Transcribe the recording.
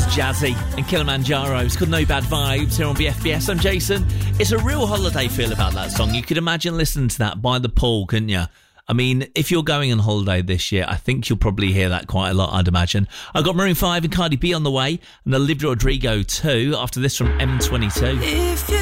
Jazzy and Kilimanjaro. It's called No Bad Vibes here on BFBS. I'm Jason. It's a real holiday feel about that song. You could imagine listening to that by the pool, couldn't you? I mean, if you're going on holiday this year, I think you'll probably hear that quite a lot, I'd imagine. I've got Maroon 5 and Cardi B on the way, and Olivia Rodrigo too, after this from M22.